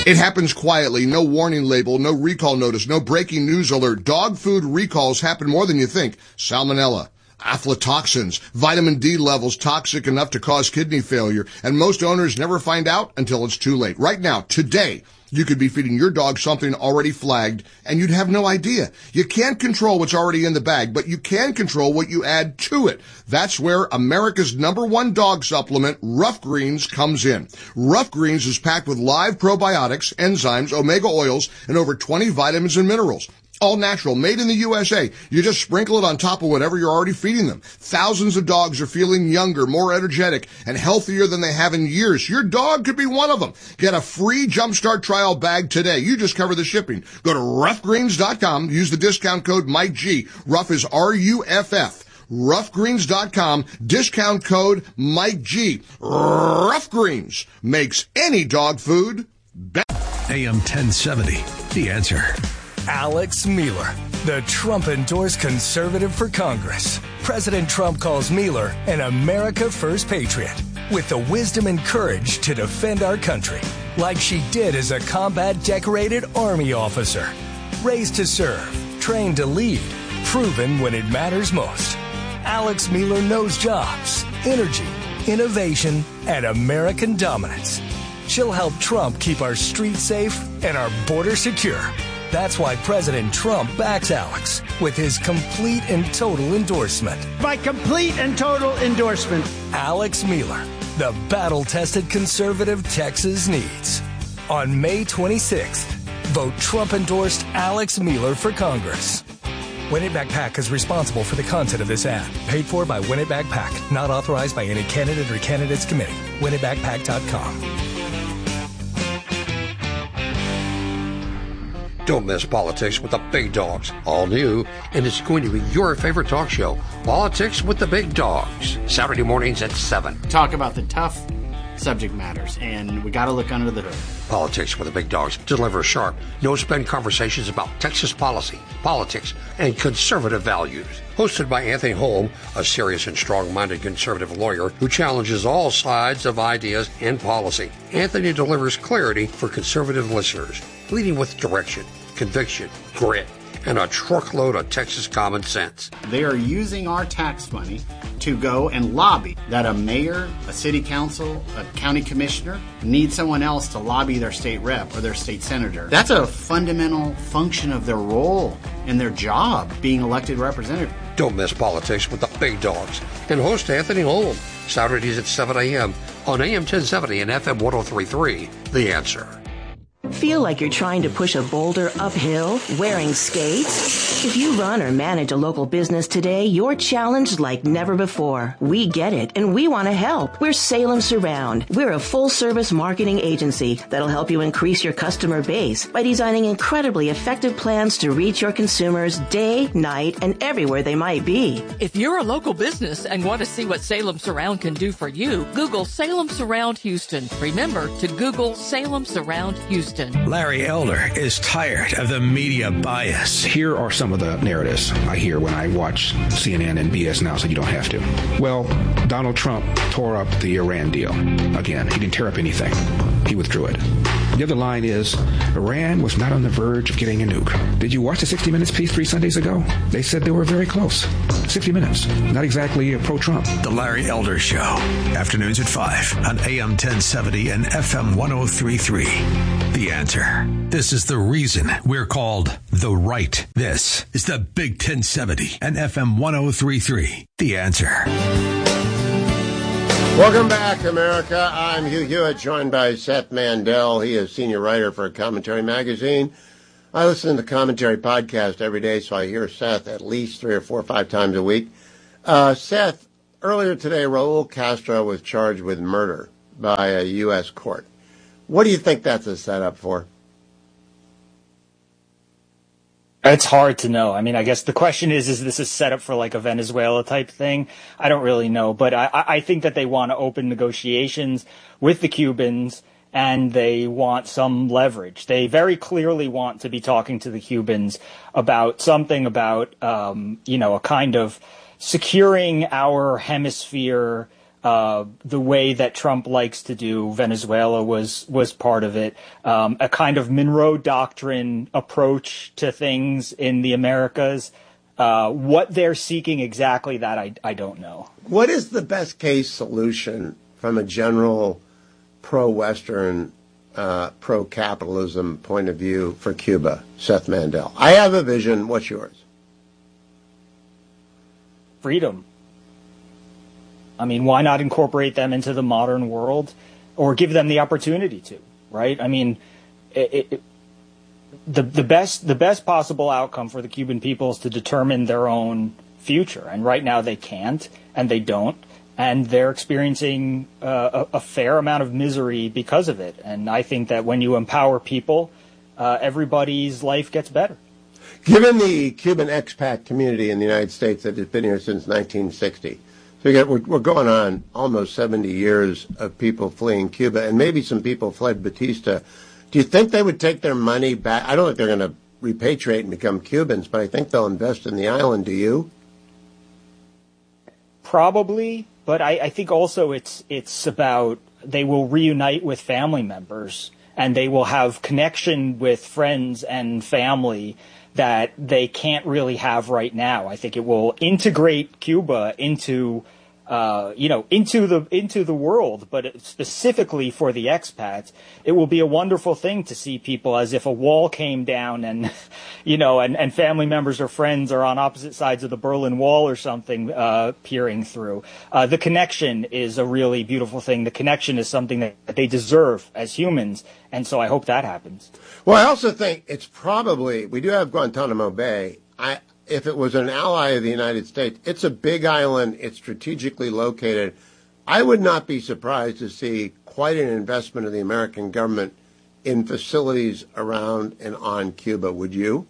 It happens quietly, no warning label, no recall notice, no breaking news alert. Dog food recalls happen more than you think. Salmonella, aflatoxins, vitamin D levels toxic enough to cause kidney failure, and most owners never find out until it's too late. Right now, today, you could be feeding your dog something already flagged, and you'd have no idea. You can't control what's already in the bag, but you can control what you add to it. That's where America's #1 dog supplement, Rough Greens, comes in. Rough Greens is packed with live probiotics, enzymes, omega oils, and over 20 vitamins and minerals. All natural, made in the USA. You just sprinkle it on top of whatever you're already feeding them. Thousands of dogs are feeling younger, more energetic, and healthier than they have in years. Your dog could be one of them. Get a free Jumpstart trial bag today. You just cover the shipping. Go to roughgreens.com. Use the discount code Mike G. Rough is RUFF. Roughgreens.com. Discount code Mike G. Rough Greens makes any dog food better. AM 1070. The Answer. Alex Mueller, the Trump-endorsed conservative for Congress. President Trump calls Mueller an America First patriot with the wisdom and courage to defend our country, like she did as a combat-decorated Army officer. Raised to serve, trained to lead, proven when it matters most. Alex Mueller knows jobs, energy, innovation, and American dominance. She'll help Trump keep our streets safe and our border secure. That's why President Trump backs Alex with his complete and total endorsement. My complete and total endorsement. Alex Mueller, the battle-tested conservative Texas needs. On May 26th, vote Trump-endorsed Alex Mueller for Congress. Win It Back PAC is responsible for the content of this ad. Paid for by Win It Back PAC. Not authorized by any candidate or candidates committee. WinItBackPAC.com. Don't miss Politics with the Big Dogs. All new, and it's going to be your favorite talk show, Politics with the Big Dogs. Saturday mornings at 7. Talk about the tough subject matters, and we got to look under the hood. Politics with the Big Dogs delivers sharp, no-spin conversations about Texas policy, politics, and conservative values. Hosted by Anthony Holm, a serious and strong-minded conservative lawyer who challenges all sides of ideas and policy. Anthony delivers clarity for conservative listeners, leading with direction, conviction, grit, and a truckload of Texas common sense. They are using our tax money to go and lobby that a mayor, a city council, a county commissioner needs someone else to lobby their state rep or their state senator. That's a fundamental function of their role and their job, being elected representative. Don't miss Politics with the Big Dogs and host Anthony Holm, Saturdays at 7 a.m. on AM 1070 and FM 103.3. The Answer. Feel like you're trying to push a boulder uphill wearing skates? If you run or manage a local business today, you're challenged like never before. We get it, and we want to help. We're Salem Surround. We're a full-service marketing agency that'll help you increase your customer base by designing incredibly effective plans to reach your consumers day, night, and everywhere they might be. If you're a local business and want to see what Salem Surround can do for you, Google Salem Surround Houston. Remember to Google Salem Surround Houston. Larry Elder is tired of the media bias. Here are some of the narratives I hear when I watch CNN and BS Now, so you don't have to. Well, Donald Trump tore up the Iran deal. Again, he didn't tear up anything. He withdrew it. The other line is, Iran was not on the verge of getting a nuke. Did you watch the 60 Minutes piece 3 Sundays ago? They said they were very close. 60 Minutes. Not exactly pro-Trump. The Larry Elder Show. Afternoons at 5 on AM 1070 and FM 103.3. The Answer. This is the reason we're called The Right. This is the Big 1070 and FM 103.3. The Answer. Welcome back, America. I'm Hugh Hewitt, joined by Seth Mandel. He is senior writer for Commentary Magazine. I listen to the Commentary podcast every day, so I hear Seth at least 3 or 4 or 5 times a week. Seth, earlier today, Raul Castro was charged with murder by a U.S. court. What do you think that's a setup for? It's hard to know. I mean, I guess the question is this a setup for like a Venezuela type thing? I don't really know, but I think that they want to open negotiations with the Cubans and they want some leverage. They very clearly want to be talking to the Cubans about something about, a kind of securing our hemisphere the way that Trump likes to do. Venezuela was part of it. A kind of Monroe Doctrine approach to things in the Americas. What they're seeking exactly, that I don't know. What is the best case solution from a general pro-Western, pro-capitalism point of view for Cuba, Seth Mandel? I have a vision. What's yours? Freedom. I mean, why not incorporate them into the modern world, or give them the opportunity to, right? I mean, the best possible outcome for the Cuban people is to determine their own future. And right now they can't, and they don't, and they're experiencing a fair amount of misery because of it. And I think that when you empower people, everybody's life gets better. Given the Cuban expat community in the United States that has been here since 1960, so we're going on almost 70 years of people fleeing Cuba, and maybe some people fled Batista. Do you think they would take their money back? I don't think they're going to repatriate and become Cubans, but I think they'll invest in the island. Do you? Probably, but I think also it's about they will reunite with family members, and they will have connection with friends and family that they can't really have right now. I think it will integrate Cuba into the world, but specifically for the expats, it will be a wonderful thing to see people as if a wall came down and, and family members or friends are on opposite sides of the Berlin Wall or something, peering through. The connection is a really beautiful thing. The connection is something that they deserve as humans. And so I hope that happens. Well, I also think it's probably, we do have Guantanamo Bay. If it was an ally of the United States, it's a big island. It's strategically located. I would not be surprised to see quite an investment of the American government in facilities around and on Cuba. Would you?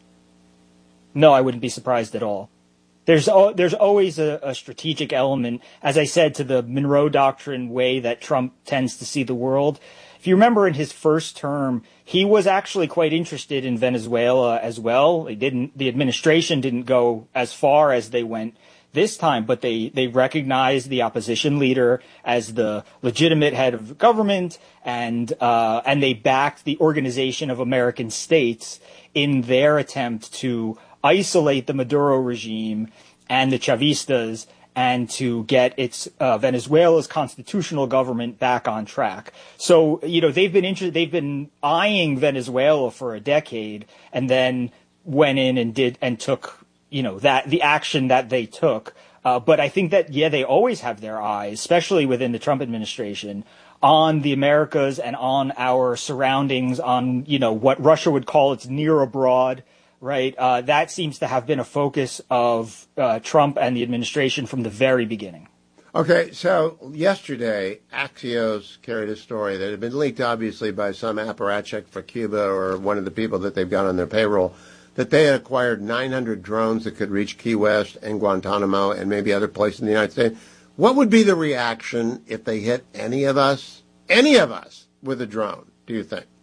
No, I wouldn't be surprised at all. There's always a strategic element, as I said, to the Monroe Doctrine way that Trump tends to see the world. If you remember, in his first term, he was actually quite interested in Venezuela as well. The administration didn't go as far as they went this time, but they recognized the opposition leader as the legitimate head of the government, and they backed the Organization of American States in their attempt to isolate the Maduro regime and the Chavistas, and to get its Venezuela's constitutional government back on track. So, they've been eyeing Venezuela for a decade, and then went in and took, the action that they took. But I think that, they always have their eyes, especially within the Trump administration, on the Americas and on our surroundings, on, what Russia would call its near abroad. Right. That seems to have been a focus of Trump and the administration from the very beginning. Okay. So yesterday, Axios carried a story that had been leaked, obviously, by some apparatchik for Cuba or one of the people that they've got on their payroll, that they had acquired 900 drones that could reach Key West and Guantanamo and maybe other places in the United States. What would be the reaction if they hit any of us with a drone, do you think?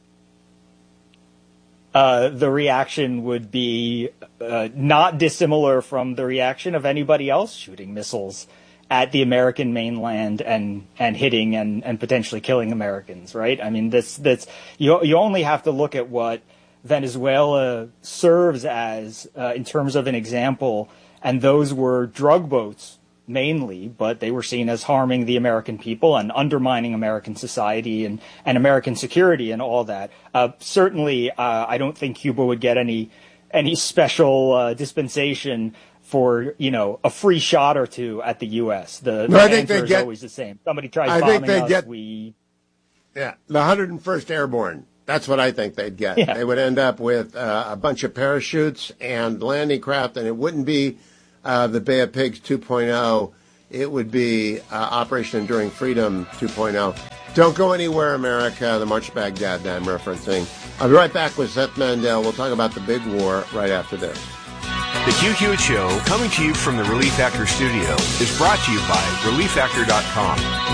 The reaction would be not dissimilar from the reaction of anybody else shooting missiles at the American mainland and hitting and potentially killing Americans, right? I mean, you only have to look at what Venezuela serves as in terms of an example, and those were drug boats mainly, but they were seen as harming the American people and undermining American society and American security and all that. Certainly, I don't think Cuba would get any special dispensation for, a free shot or two at the U.S. The answer is always the same. Somebody tries bombing us, the 101st Airborne. That's what I think they'd get. Yeah. They would end up with a bunch of parachutes and landing craft, and it wouldn't be the Bay of Pigs 2.0. It would be Operation Enduring Freedom 2.0. Don't go anywhere, America. The March to Baghdad that I'm referencing. I'll be right back with Seth Mandel. We'll talk about the big war right after this. The Hugh Hewitt Show, coming to you from the Relief Factor studio, is brought to you by ReliefFactor.com.